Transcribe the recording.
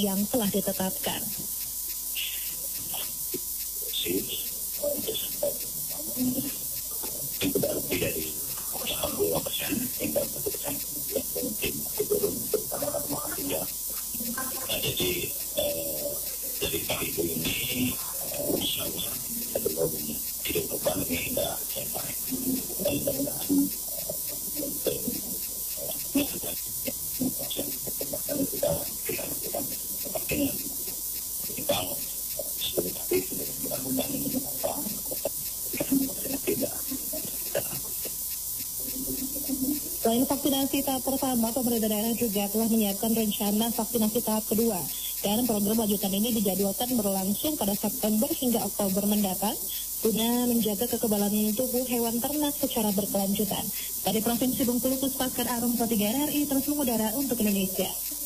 yang telah ditetapkan. Jadi dari kali ini insya Allah sebelum hidup depan ini tidak sampai Selain vaksinasi tahap pertama, pemerintah daerah juga telah menyiapkan rencana vaksinasi tahap kedua. Dan program lanjutan ini dijadwalkan berlangsung pada September hingga Oktober mendatang guna menjaga kekebalan tubuh hewan ternak secara berkelanjutan. Dari Provinsi Bengkulu, Puspaskar Arum 3 RRI terus mengudara untuk Indonesia.